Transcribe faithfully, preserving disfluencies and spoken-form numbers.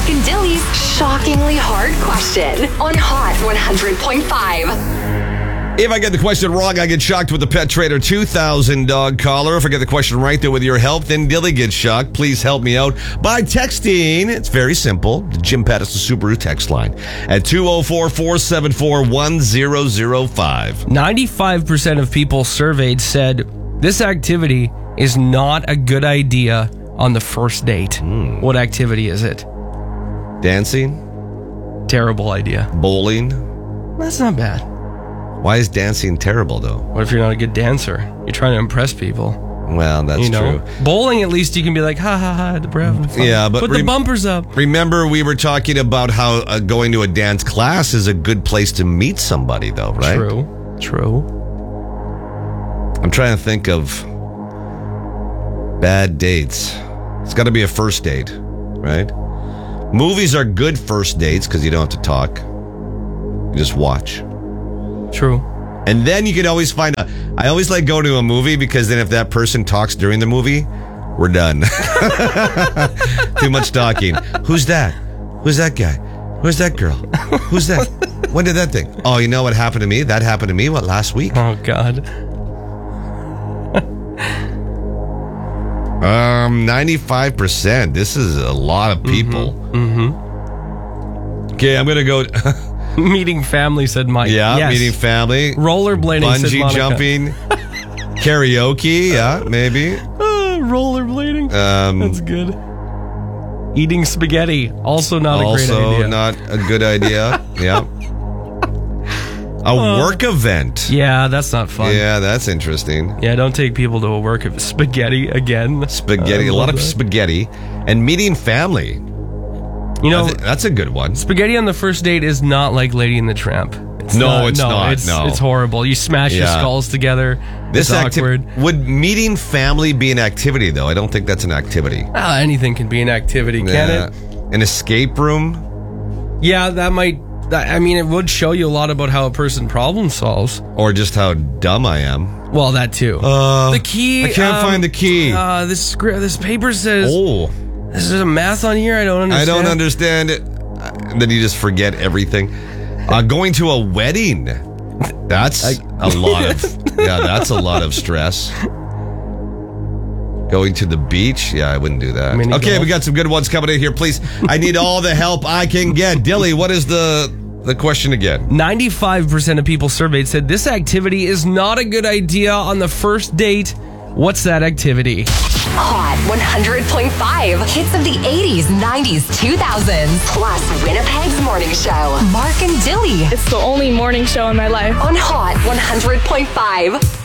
Mark and Dilly's shockingly hard question on Hot one hundred point five. If I get the question wrong, I get shocked with the Pet Trader two thousand dog collar. If I get the question right, though, with your help, then Dilly gets shocked. Please help me out by texting. It's very simple. The Jim Pattison Subaru text line at two oh four, four seven four, one oh oh five. ninety-five percent of people surveyed said this activity is not a good idea on the first date. Mm. What activity is it? Dancing? Terrible idea. Bowling? That's not bad. Why is dancing terrible, though? What if you're not a good dancer? You're trying to impress people. Well, that's you know? true. Bowling, at least you can be like, ha ha ha, we're having fun. Yeah, but put rem- the bumpers up. Remember, we were talking about how uh, going to a dance class is a good place to meet somebody, though, right? True, true. I'm trying to think of bad dates. It's got to be a first date, right? Movies are good first dates because you don't have to talk. You just watch. True. And then you can always find a... I always like going to a movie because then if that person talks during the movie, we're done. Too much talking. Who's that? Who's that guy? Who's that girl? Who's that? When did that thing? Oh, you know what happened to me? That happened to me, what, last week? Oh, God. um, ninety-five percent. This is a lot of people. Mm-hmm. Mm-hmm. Okay, I'm going to go... Meeting family, said Mike. Yeah, yes. Meeting family. Rollerblading, said Bungee Monica. jumping. Karaoke, yeah, maybe. Uh, rollerblading. Um, That's good. Eating spaghetti, also not a great also idea. not a good idea. Yeah. A Uh, work event. Yeah, that's not fun. Yeah, that's interesting. Yeah, don't take people to a work of spaghetti again. Spaghetti, I a lot love of that. spaghetti. And meeting family. You know, That's- that's a good one. spaghetti on the first date is not like Lady and the Tramp. It's No, it's not, It's, no. it's horrible. You smash your Yeah. skulls together. This it's acti- awkward. Would meeting family be an activity, though? I don't think that's an activity. Ah, anything can be an activity, can Yeah. it? An escape room? Yeah, that might. That, I mean, it would show you a lot about how a person problem solves. Or just how dumb I am? Well, that too. Uh, the key. I can't um, find the key. Uh, this script. This paper says. Oh. This is a math on here. I don't I understand. don't understand it. Uh, Then you just forget everything. Uh, going to a wedding. That's I- a lot of, yeah, that's a lot of stress. Going to the beach. Yeah, I wouldn't do that. Mini Okay, golf. we got some good ones coming in here, please. I need all the help I can get. Dilly, what is the, the question again? ninety-five percent of people surveyed said this activity is not a good idea on the first date. What's that activity? Hot one hundred point five. Hits of the eighties, nineties, two thousands. Plus Winnipeg's morning show. Mark and Dilly It's the only morning show in my life. on Hot one hundred point five.